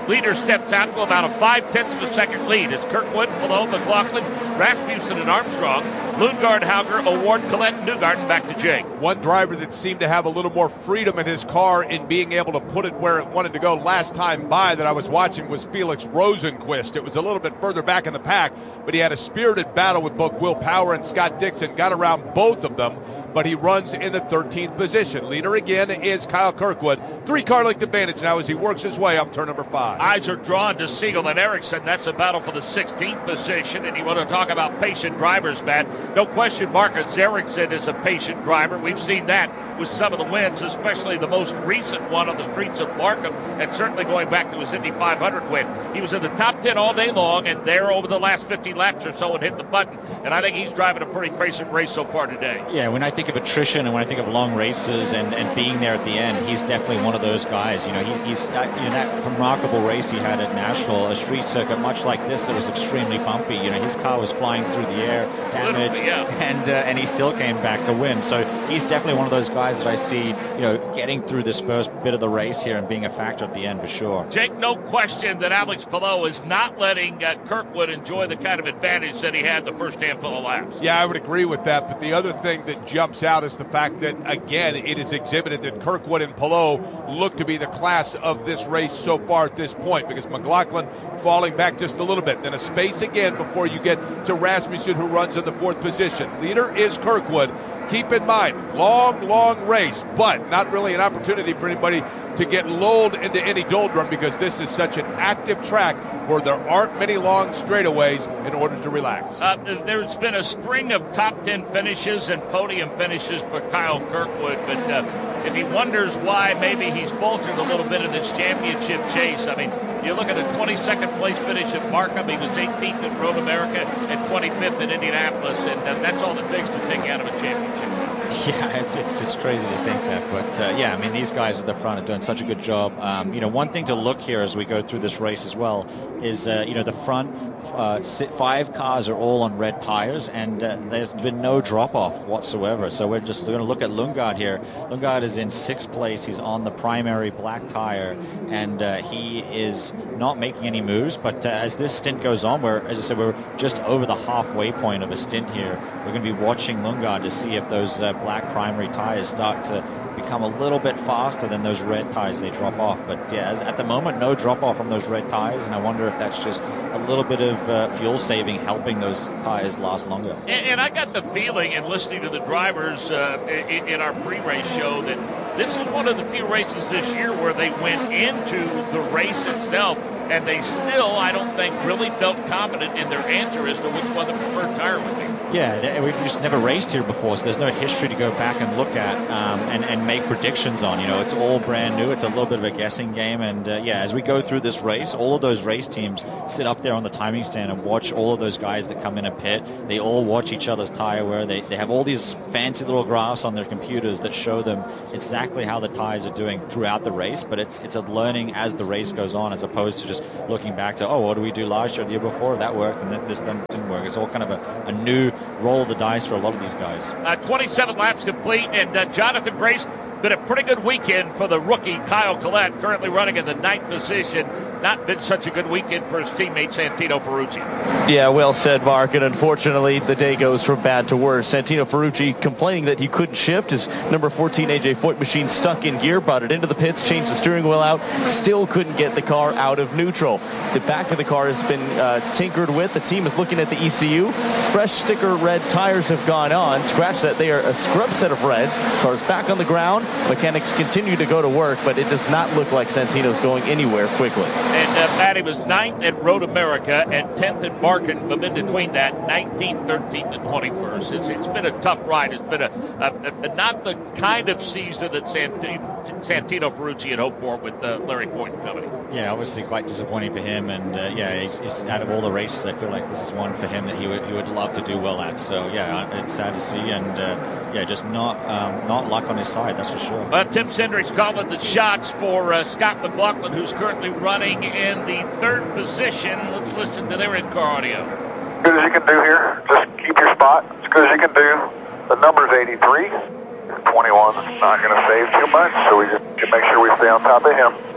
Leader steps out to about a five-tenths of a second lead. It's Kirkwood, Palou, McLaughlin, Rasmussen, and Armstrong. Lundgaard, Hauger, Award, Collette, and Newgarden back to Jake. One driver that seemed to have a little more freedom in his car in being able to put it where it wanted to go last time by that I was watching was Felix Rosenqvist. It was a little bit further back in the pack, but he had a spirited battle with both Will Power and Scott Dixon, got around both of them, but he runs in the thirteenth position. Leader again is Kyle Kirkwood. Three-car length advantage now as he works his way up turn number five. Eyes are drawn to Siegel and Erickson. That's a battle for the sixteenth position, and you want to talk about patient drivers, Matt. No question Marcus Erickson is a patient driver. We've seen that with some of the wins, especially the most recent one on the streets of Markham, and certainly going back to his Indy five hundred win. He was in the top ten all day long, and there over the last fifty laps or so and hit the button, and I think he's driving a pretty patient race so far today. Yeah, when I think of attrition and when I think of long races and, and being there at the end, he's definitely one of those guys. You know, he, he's uh, you know, that remarkable race he had at Nashville, a street circuit much like this that was extremely bumpy. You know, his car was flying through the air, damaged, yeah. and uh, and he still came back to win. So he's definitely one of those guys that I see, you know, getting through this first bit of the race here and being a factor at the end for sure. Jake, no question that Alex Palou is not letting uh, Kirkwood enjoy the kind of advantage that he had the first handful of laps. Yeah, I would agree with that, but the other thing that jumps out is the fact that, again, it is exhibited that Kirkwood and Palou look to be the class of this race so far at this point, because McLaughlin falling back just a little bit. Then a space again before you get to Rasmussen, who runs in the fourth position. Leader is Kirkwood. Keep in mind, long, long race, but not really an opportunity for anybody to get lulled into any doldrum because this is such an active track where there aren't many long straightaways in order to relax. Uh, there's been a string of top ten finishes and podium finishes for Kyle Kirkwood, but uh, if he wonders why maybe he's faltered a little bit in this championship chase, I mean, you look at a twenty-second place finish at Markham. He was eighteenth at Road America and twenty-fifth in Indianapolis, and uh, that's all it takes to take out of a championship. Yeah, it's it's just crazy to think that. But, uh, yeah, I mean, these guys at the front are doing such a good job. Um, you know, one thing to look here as we go through this race as well is, uh, you know, the front uh, five cars are all on red tires, and uh, there's been no drop-off whatsoever. So we're just going to look at Lundgaard here. Lundgaard is in sixth place. He's on the primary black tire, and uh, he is not making any moves. But uh, as this stint goes on, we're, as I said, we're just over the halfway point of a stint here. We're going to be watching Lundgaard to see if those uh, black primary tires start to become a little bit faster than those red tires they drop off. But yeah, at the moment, no drop off from those red tires, and I wonder if that's just a little bit of uh, fuel saving helping those tires last longer. And, and I got the feeling in listening to the drivers uh, in, in our pre-race show that this is one of the few races this year where they went into the race itself and they still, I don't think, really felt confident in their answer as to which one the preferred tire would be. Yeah, we've just never raced here before, so there's no history to go back and look at um, and, and make predictions on. You know, it's all brand new. It's a little bit of a guessing game. And, uh, yeah, as we go through this race, all of those race teams sit up there on the timing stand and watch all of those guys that come in a pit. They all watch each other's tire wear. They, they have all these fancy little graphs on their computers that show them exactly how the tires are doing throughout the race. But it's it's a learning as the race goes on, as opposed to just looking back to, oh, what did we do last year, the year before? That worked, and then this didn't work. It's all kind of a, a new roll of the dice for a lot of these guys. Uh, twenty-seven laps complete, and uh, Jonathan Grace, been a pretty good weekend for the rookie Kyle Collette, currently running in the ninth position. Not been such a good weekend for his teammate Santino Ferrucci. Yeah, well said, Mark. And unfortunately, the day goes from bad to worse. Santino Ferrucci complaining that he couldn't shift. His number fourteen A J Foyt machine stuck in gear, brought it into the pits, changed the steering wheel out, still couldn't get the car out of neutral. The back of the car has been uh, tinkered with. The team is looking at the E C U. Fresh sticker red tires have gone on. Scratch that. They are a scrub set of reds. Car's back on the ground. Mechanics continue to go to work, but it does not look like Santino's going anywhere quickly. And uh, Matty was ninth at Road America and tenth at Markham, but in between that, nineteenth, thirteenth, and twenty-first. It's, it's been a tough ride. It's been a, a, a not the kind of season that Santino, Santino Ferrucci had hoped for with uh, Larry Foyt and company. Yeah, obviously quite disappointing for him, and uh, yeah, he's, he's out of all the races, I feel like this is one for him that he would he would love to do well at. So yeah, it's sad to see, and uh, yeah, just not um, not luck on his side, that's for sure. Uh, Tim Cindric's calling the shots for uh, Scott McLaughlin, who's currently running in the third position. Let's listen to their in-car audio. As good as you can do here. Just keep your spot. As good as you can do. The number's eighty-three. twenty-one's not going to save too much, so we just can make sure we stay on top of him.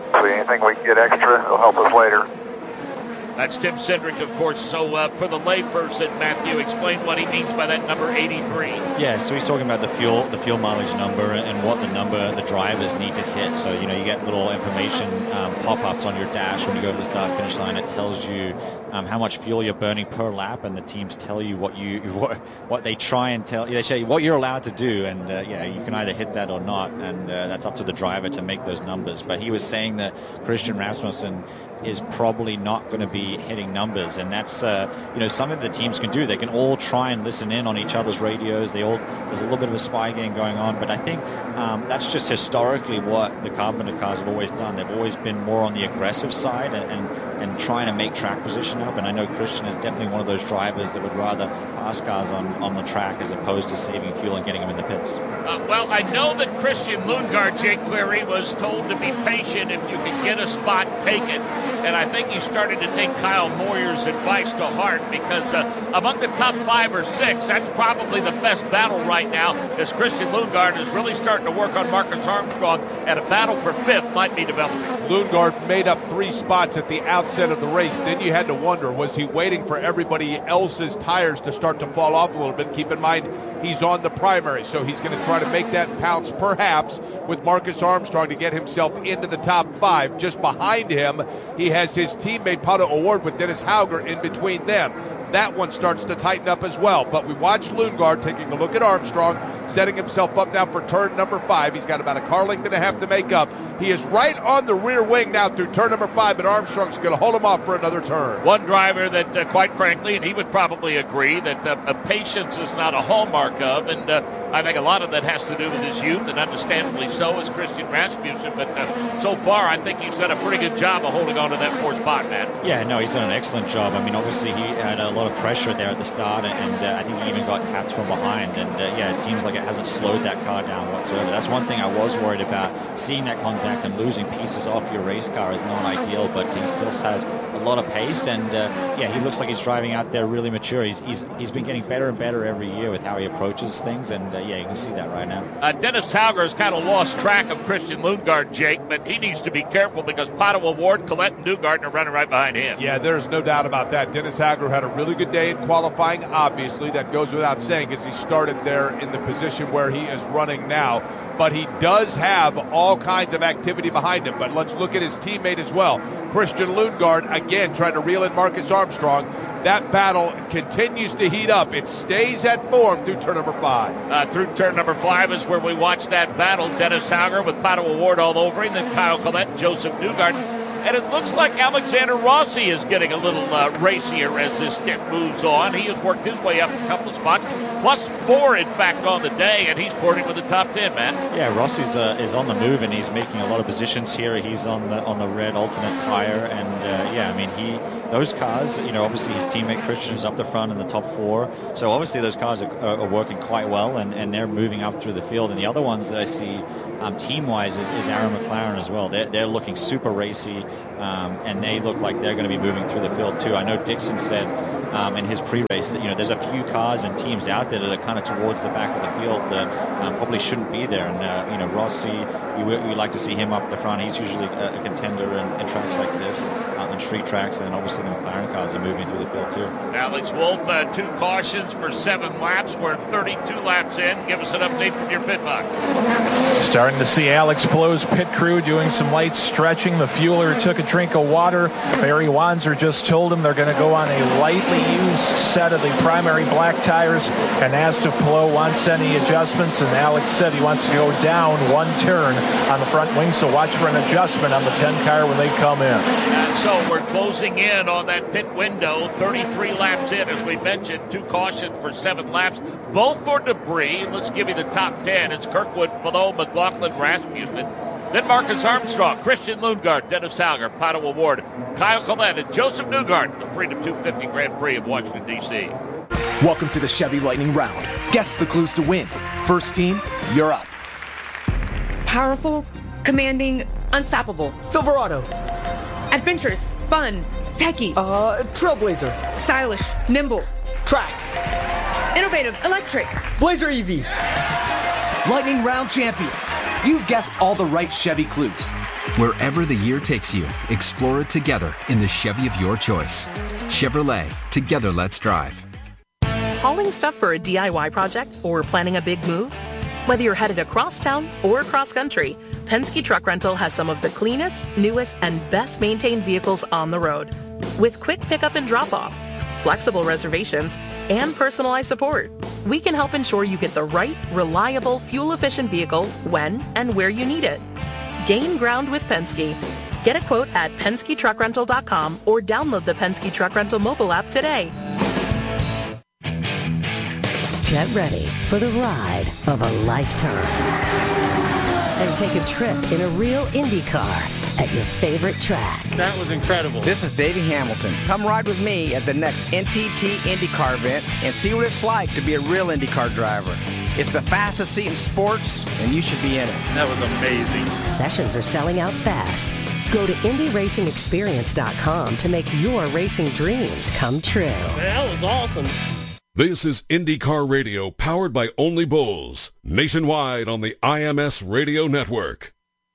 So anything we can get extra will help us later. That's Tim Cindric, of course. So uh, for the layperson, Matthew, explain what he means by that number eighty-three. Yeah, so he's talking about the fuel, the fuel mileage number, and what the number the drivers need to hit. So you know, you get little information um, pop-ups on your dash when you go to the start-finish line. It tells you um, how much fuel you're burning per lap, and the teams tell you what you what, what they try and tell. They say what you're allowed to do, and uh, yeah, you can either hit that or not, and uh, that's up to the driver to make those numbers. But he was saying that Christian Rasmussen is probably not going to be hitting numbers, and that's uh, you know, something the teams can do. They can all try and listen in on each other's radios. They all there's a little bit of a spy game going on, but I think um, that's just historically what the Carpenter cars have always done. They've always been more on the aggressive side and, and and trying to make track position up. And I know Christian is definitely one of those drivers that would rather pass cars on, on the track as opposed to saving fuel and getting them in the pits. Uh, well, I know that Christian Lundgaard, Jake Query, was told to be patient if you could get a spot, take it. And I think he started to take Kyle Moyer's advice to heart, because uh, among the top five or six, that's probably the best battle right now, as Christian Lundgaard is really starting to work on Marcus Armstrong, and a battle for fifth might be developing. Lundgaard made up three spots at the outset of the race. Then you had to wonder, was he waiting for everybody else's tires to start to fall off a little bit? Keep in mind, he's on the primary, so he's going to try to make that pounce perhaps with Marcus Armstrong to get himself into the top five. Just behind him, he has his teammate Pato O'Ward with Dennis Hauger in between them. That one starts to tighten up as well. But we watched Lundgaard taking a look at Armstrong, setting himself up now for turn number five. He's got about a car length and a half to make up. He is right on the rear wing now through turn number five, but Armstrong's going to hold him off for another turn. One driver that, uh, quite frankly, and he would probably agree, that uh, uh, patience is not a hallmark of, and uh, I think a lot of that has to do with his youth, and understandably so, is Christian Rasmussen. But uh, so far, I think he's done a pretty good job of holding on to that fourth spot, man. Yeah, no, he's done an excellent job. I mean, obviously, he had a lot of pressure there at the start, and, and uh, I think he even got tapped from behind. And uh, yeah, it seems like it hasn't slowed that car down whatsoever. That's one thing I was worried about. Seeing that contact and losing pieces off your race car is not ideal, but he still has a lot of pace, and uh, yeah, he looks like he's driving out there really mature. He's, he's he's been getting better and better every year with how he approaches things, and uh, yeah, you can see that right now. Uh, Dennis Hauger has kind of lost track of Christian Lundgaard, Jake, but he needs to be careful because Pato O'Ward, Collette, and Newgarden are running right behind him. Yeah, there's no doubt about that. Dennis Hauger had a really good day in qualifying, obviously. That goes without saying, as he started there in the position where he is running now. But he does have all kinds of activity behind him. But let's look at his teammate as well. Christian Lundgaard, again, trying to reel in Marcus Armstrong. That battle continues to heat up. It stays at form through turn number five. Uh, through turn number five is where we watch that battle. Dennis Hauger with Pato O'Ward all over him, then Kyle Collette and Joseph Newgarden. And it looks like Alexander Rossi is getting a little uh, racier as this stint moves on. He has worked his way up a couple of spots, plus four, in fact, on the day, and he's poured into the top ten, man. Yeah, Rossi's uh, is on the move, and he's making a lot of positions here. He's on the on the red alternate tire, and uh, yeah, I mean, he those cars, you know, obviously his teammate Christian is up the front in the top four, so obviously those cars are, are working quite well, and, and they're moving up through the field. And the other ones that I see um, team-wise is, is Aaron McLaren as well. They're, they're looking super racy, um, and they look like they're going to be moving through the field too. I know Dixon said um, in his pre-race that, you know, there's a few cars and teams out there that are kind of towards the back of the field that um, probably shouldn't be there. And, uh, you know, Rossi, we, we like to see him up the front. He's usually a, a contender in, in tracks like this, uh, on street tracks, and then obviously the McLaren cars are moving through the field too. Alex Wolf, uh, two cautions for seven laps. We're thirty-two laps in. Give us an update from your pit box. Starting to see Alex Pallot's pit crew doing some light stretching. The fueler took a drink of water. Barry Wanzer just told him they're going to go on a lightly used set of the primary black tires and asked if Pallot wants any adjustments, and Alex said he wants to go down one turn on the front wing, so watch for an adjustment on the ten car when they come in. And so we're closing in on that pit window, thirty-three laps in, as we mentioned, two cautions for seven laps, both for debris. Let's give you the top ten. It's Kirkwood, Pallot, McLaughlin, Rasmussen, then Marcus Armstrong, Christian Lundgaard, Dennis Hauger, Pato O'Ward, Kyle Collette, and Joseph Newgarden, the Freedom two fifty Grand Prix of Washington, D C Welcome to the Chevy Lightning Round. Guess the clues to win. First team, you're up. Powerful, commanding, unstoppable. Silverado. Adventurous, fun, techie. Uh, Trailblazer. Stylish, nimble. Trax. Innovative, electric. Blazer E V. Lightning Round champions. You've guessed all the right Chevy clues. Wherever the year takes you, explore it together in the Chevy of your choice. Chevrolet, together let's drive. Hauling stuff for a D I Y project or planning a big move? Whether you're headed across town or across country, Penske Truck Rental has some of the cleanest, newest, and best maintained vehicles on the road. With quick pickup and drop-off, flexible reservations, and personalized support, we can help ensure you get the right, reliable, fuel-efficient vehicle when and where you need it. Gain ground with Penske. Get a quote at Penske Truck Rental dot com or download the Penske Truck Rental mobile app today. Get ready for the ride of a lifetime. And take a trip in a real Indy car at your favorite track. That was incredible. This is Davey Hamilton. Come ride with me at the next N T T IndyCar event and see what it's like to be a real IndyCar driver. It's the fastest seat in sports, and you should be in it. That was amazing. Sessions are selling out fast. Go to Indy Racing Experience dot com to make your racing dreams come true. That was awesome. This is IndyCar Radio, powered by Only Bulls, nationwide on the I M S Radio Network.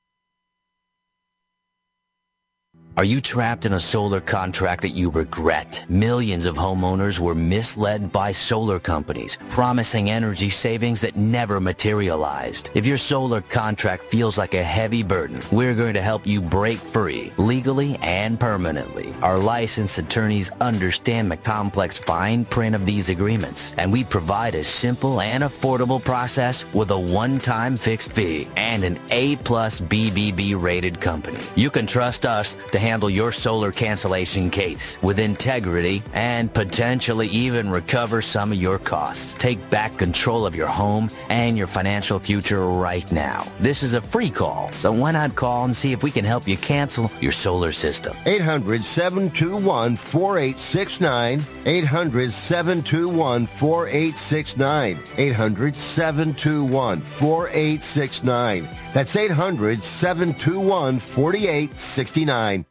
Are you trapped in a solar contract that you regret? Millions of homeowners were misled by solar companies, promising energy savings that never materialized. If your solar contract feels like a heavy burden, we're going to help you break free, legally and permanently. Our licensed attorneys understand the complex fine print of these agreements, and we provide a simple and affordable process with a one-time fixed fee and an A plus B B B rated company. You can trust us to handle your solar cancellation case with integrity and potentially even recover some of your costs. Take back control of your home and your financial future right now. This is a free call, so why not call and see if we can help you cancel your solar system? eight hundred, seven two one, four eight six nine. eight hundred, seven two one, four eight six nine. eight hundred, seven two one, four eight six nine. That's eight hundred, seven two one, four eight six nine.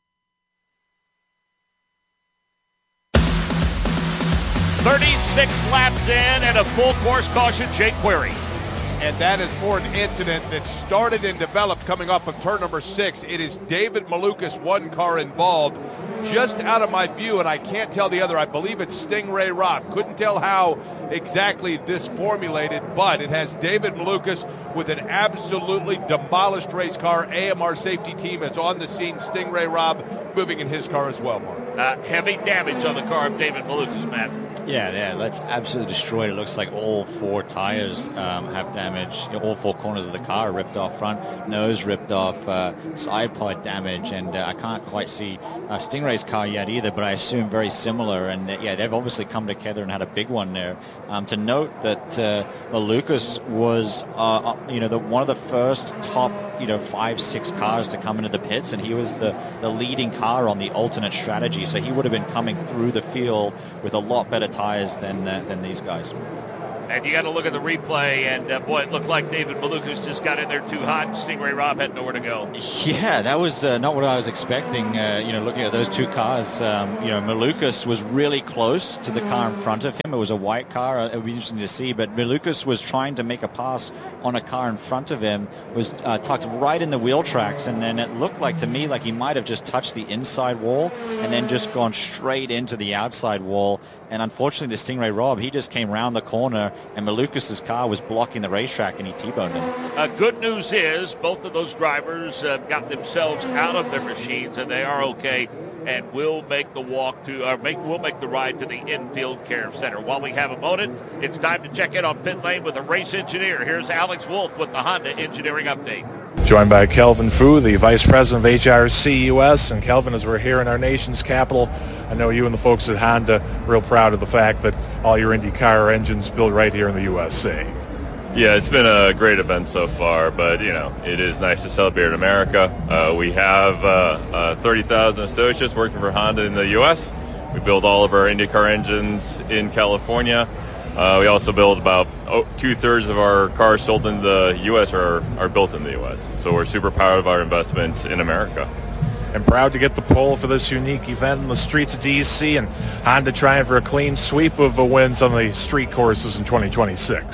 thirty-six laps in and a full course caution, Jake Query. And that is for an incident that started and developed coming off of turn number six. It is David Malukas, one car involved, just out of my view, and I can't tell the other. I believe it's Stingray Rob. Couldn't tell how exactly this formulated, but it has David Malukas with an absolutely demolished race car. A M R safety team is on the scene. Stingray Rob moving in his car as well, Mark. Uh, heavy damage on the car of David Malukas, Matt. Yeah, yeah, that's absolutely destroyed. It looks like all four tires um, have damage. You know, all four corners of the car are ripped off, front nose ripped off, uh, side pod damage, and uh, I can't quite see uh, Stingray's car yet either, but I assume very similar. And uh, yeah, they've obviously come together and had a big one there. Um, to note that uh, Malukas was, uh, you know, the, one of the first top, you know, five, six cars to come into the pits, and he was the, the leading car on the alternate strategy, so he would have been coming through the field with a lot better tires than uh, than these guys. And you got to look at the replay, and uh, boy, it looked like David Malukas just got in there too hot, and Stingray Rob had nowhere to go. Yeah, that was uh, not what I was expecting. Uh, you know, looking at those two cars, um, you know, Malukas was really close to the car in front of him. It was a white car. It would be interesting to see, but Malukas was trying to make a pass on a car in front of him, was uh, tucked right in the wheel tracks, and then it looked like to me like he might have just touched the inside wall and then just gone straight into the outside wall. And unfortunately, the Stingray Rob, he just came around the corner, and Malukas' car was blocking the racetrack, and he T-boned him. Uh, good news is both of those drivers uh, got themselves out of their machines, and they are okay, and will make the walk to, or make will make the ride to the infield care center. While we have a moment, it's time to check in on pit lane with a race engineer. Here's Alex Wolf with the Honda Engineering Update. Joined by Kelvin Fu, the Vice President of H R C U S. And Kelvin, as we're here in our nation's capital, I know you and the folks at Honda are real proud of the fact that all your IndyCar engines built right here in the U S A. Yeah, it's been a great event so far, but, you know, it is nice to celebrate America. Uh, we have uh, uh, thirty thousand associates working for Honda in the U S. We build all of our IndyCar engines in California. Uh, we also build about oh, two-thirds of our cars sold in the U S are, are built in the U S. So we're super proud of our investment in America. And proud to get the pole for this unique event in the streets of D C, and Honda trying for a clean sweep of wins on the street courses in twenty twenty-six.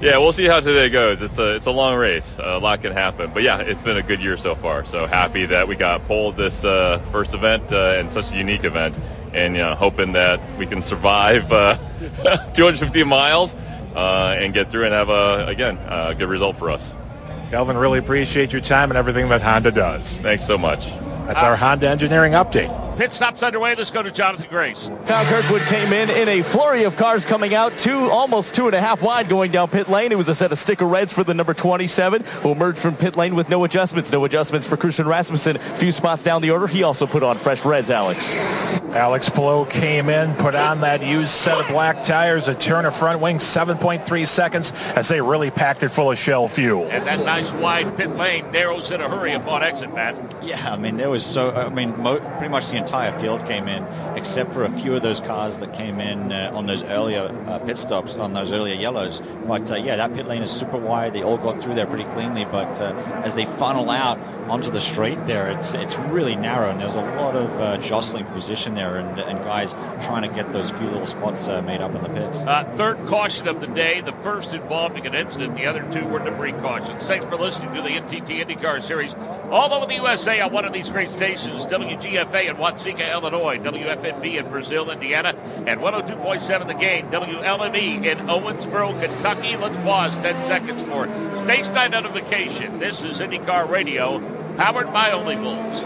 Yeah, we'll see how today goes. It's a it's a long race. A lot can happen. But yeah, it's been a good year so far. So happy that we got pole this uh, first event uh, and such a unique event. And you know, hoping that we can survive uh, two hundred fifty miles uh, and get through and have, a, again, a good result for us. Kelvin, really appreciate your time and everything that Honda does. Thanks so much. That's our Honda engineering update. Pit stop's underway. Let's go to Jonathan Grace. Kyle Kirkwood came in in a flurry of cars coming out, two almost two and a half wide going down pit lane. It was a set of sticker reds for the number twenty-seven, who emerged from pit lane with no adjustments. No adjustments for Christian Rasmussen. A few spots down the order. He also put on fresh reds, Alex. Alex Palou came in, put on that used set of black tires, a turn of front wing, seven point three seconds, as they really packed it full of Shell fuel. And that nice wide pit lane narrows in a hurry upon exit, Matt. Yeah, I mean, there was so, I mean, mo- pretty much the entire field came in, except for a few of those cars that came in uh, on those earlier uh, pit stops, on those earlier yellows. But uh, yeah, that pit lane is super wide. They all got through there pretty cleanly. But uh, as they funnel out onto the straight there, it's it's really narrow, and there's a lot of uh, jostling position there, and, and guys trying to get those few little spots uh, made up in the pits. Uh, third caution of the day, the first involving an incident. The other two were debris cautions. Thanks for listening to the N T T IndyCar Series all over the U S A on one of these great stations, W G F A in Watseka, Illinois, W F N B in Brazil, Indiana, and one oh two point seven The Game, W L M E in Owensboro, Kentucky. Let's pause ten seconds for station identification. This is IndyCar Radio, powered by Only Bulls.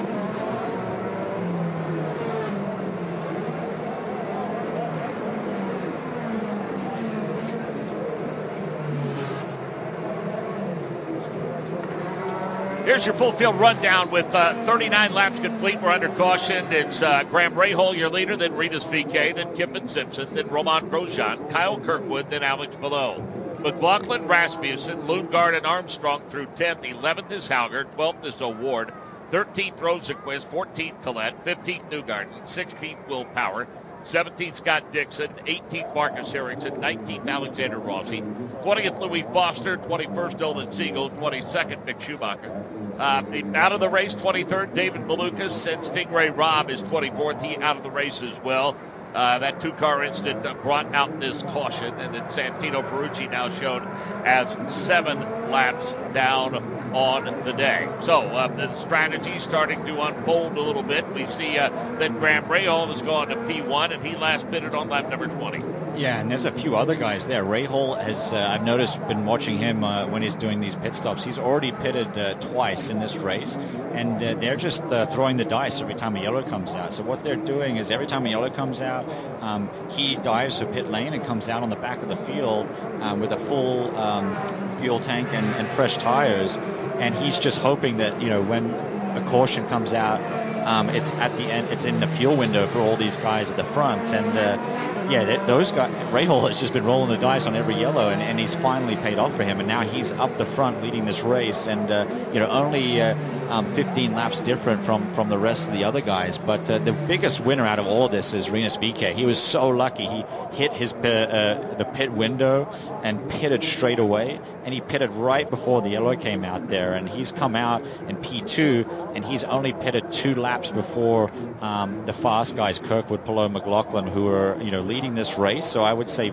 Here's your full field rundown with uh, thirty-nine laps complete. We're under caution. It's uh, Graham Rahal, your leader, then Ritas V K, then Kippen Simpson, then Romain Grosjean, Kyle Kirkwood, then Alex Palou. McLaughlin, Rasmussen, Lundgaard, and Armstrong through tenth. eleventh is Hauger, twelfth is O'Ward, thirteenth Rosenquist, fourteenth Collette, fifteenth Newgarden, sixteenth Will Power, seventeenth Scott Dixon, eighteenth Marcus Harrington, nineteenth Alexander Rossi, twentieth Louis Foster, twenty-first Olin Siegel, twenty-second Mick Schumacher. Uh, the, out of the race, twenty-third David Malukas, and Stingray Robb is twenty-fourth. He out of the race as well. Uh, that two-car incident uh, brought out this caution, and then Santino Ferrucci now shown as seven laps down on the day. So uh, the strategy starting to unfold a little bit. We see uh, that Graham Rahal has gone to P one, and he last pitted on lap number twenty. Yeah, and there's a few other guys there. Rahal has, uh, I've noticed, been watching him uh, when he's doing these pit stops. He's already pitted uh, twice in this race, and uh, they're just uh, throwing the dice every time a yellow comes out. So what they're doing is every time a yellow comes out, um, he dives for pit lane and comes out on the back of the field um, with a full um, fuel tank and, and fresh tires, and he's just hoping that, you know, when a caution comes out, um, it's at the end, it's in the fuel window for all these guys at the front, and uh, yeah, those guys, Rahal has just been rolling the dice on every yellow, and, and he's finally paid off for him, and now he's up the front leading this race, and uh, you know, only uh, um, fifteen laps different from, from the rest of the other guys. But uh, the biggest winner out of all of this is Ritas V K. He was so lucky. He hit his uh, the pit window and pitted straight away, and he pitted right before the yellow came out there, and he's come out in P two, and he's only pitted two laps before um, the fast guys, Kirkwood, Palou, McLaughlin, who are, you know, leading this race. So I would say